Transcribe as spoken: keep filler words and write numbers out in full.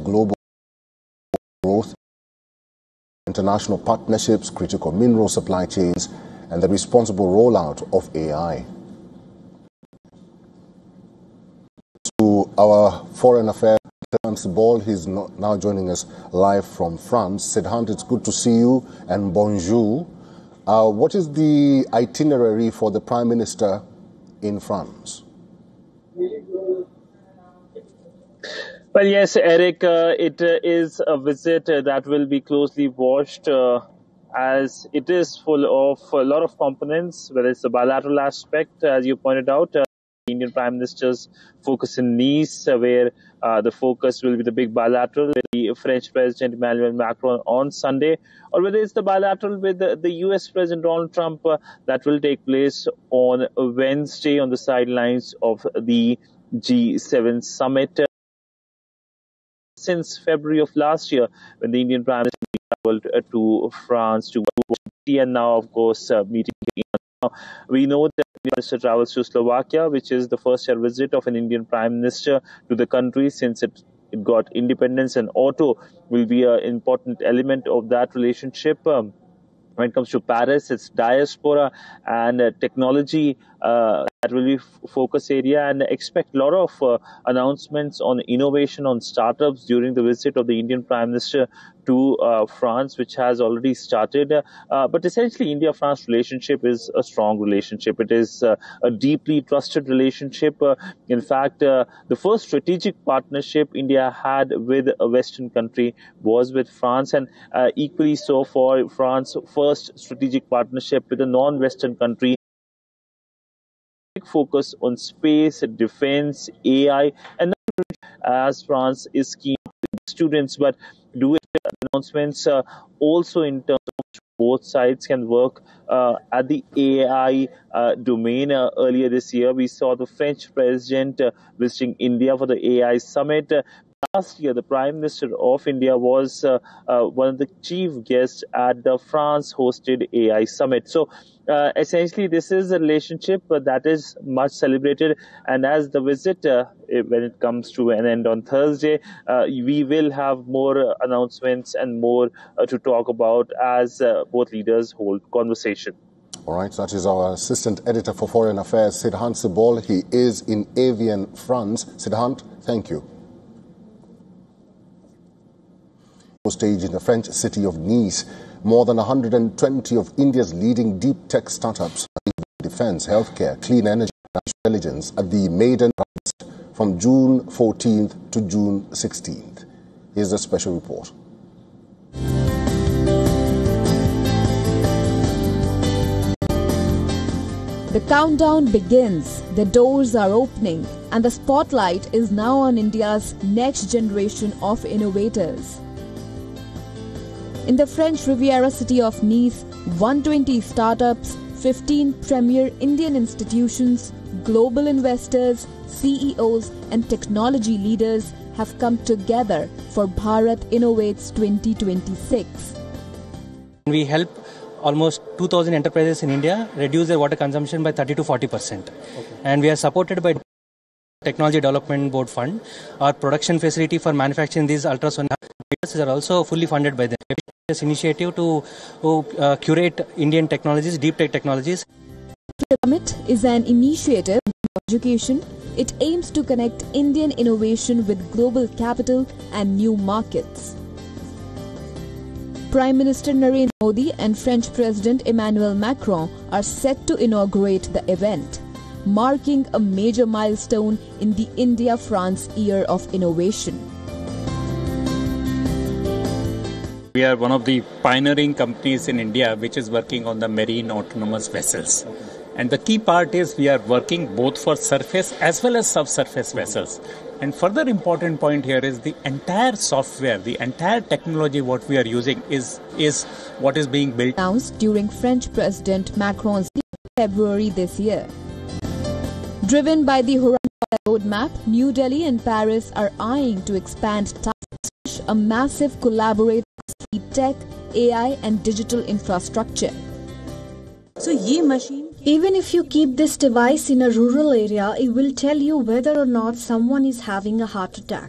global growth, international partnerships, critical mineral supply chains, and the responsible rollout of A I. To our foreign affairs, Sidhant Ball, he's now joining us live from France. Sidhant, it's good to see you and bonjour. Uh, what is the itinerary for the Prime Minister in France? Well, yes, Eric, uh, it uh, is a visit uh, that will be closely watched uh, as it is full of a lot of components, whether it's the bilateral aspect, as you pointed out. Uh, the Indian Prime Minister's focus in Nice, uh, where uh, the focus will be the big bilateral with the French President Emmanuel Macron on Sunday, or whether it's the bilateral with the, the U S President Donald Trump uh, that will take place on Wednesday on the sidelines of the G seven summit. Uh, Since February of last year, when the Indian Prime Minister traveled uh, to France to and now, of course, uh, meeting. Now, we know that the Prime Minister travels to Slovakia, which is the first ever visit of an Indian Prime Minister to the country since it, it got independence, and auto will be an important element of that relationship. Um, when it comes to Paris, it's diaspora and uh, technology uh, that will be f focus area, and expect a lot of uh, announcements on innovation, on startups during the visit of the Indian Prime Minister to uh, France, which has already started. Uh, but essentially, India-France relationship is a strong relationship. It is uh, a deeply trusted relationship. Uh, in fact, uh, the first strategic partnership India had with a Western country was with France, and uh, equally so for France, first strategic partnership with a non-Western country. Focus on space, defense, A I, and as France is keen to students, but do announcements uh, also in terms of both sides can work uh, at the A I uh, domain. Uh, earlier this year, we saw the French president uh, visiting India for the A I summit. Uh, Last year, the Prime Minister of India was uh, uh, one of the chief guests at the France-hosted A I summit. So, uh, essentially, this is a relationship uh, that is much celebrated. And as the visit, uh, when it comes to an end on Thursday, uh, we will have more uh, announcements and more uh, to talk about as uh, both leaders hold conversation. All right, that is our Assistant Editor for Foreign Affairs, Sidhant Ball. He is in Evian, France. Sidhant, thank you. Stage in the French city of Nice, more than one hundred twenty of India's leading deep tech startups, defense, healthcare, clean energy, and intelligence at the maiden from June fourteenth to June sixteenth. Here's a special report. The countdown begins, the doors are opening, and the spotlight is now on India's next generation of innovators. In the French Riviera city of Nice, one hundred twenty startups, fifteen premier Indian institutions, global investors, C E Os and technology leaders have come together for Bharat Innovates twenty twenty-six. We help almost two thousand enterprises in India reduce their water consumption by thirty to forty percent. Okay. And we are supported by Technology Development Board Fund. Our production facility for manufacturing these ultrasonic are also fully funded by them. This initiative to, to uh, curate Indian technologies, deep tech technologies. The summit is an initiative in education. It aims to connect Indian innovation with global capital and new markets. Prime Minister Narendra Modi and French President Emmanuel Macron are set to inaugurate the event, marking a major milestone in the India-France Year of Innovation. We are one of the pioneering companies in India which is working on the marine autonomous vessels. Okay. And the key part is we are working both for surface as well as subsurface vessels. And further important point here is the entire software, the entire technology what we are using is, is what is being built. Announced during French President Macron's February this year. Driven by the Horizon roadmap, New Delhi and Paris are eyeing to expand ties, a massive collaborative tech, A I and digital infrastructure. So, ye machine. Even if you keep this device in a rural area, it will tell you whether or not someone is having a heart attack.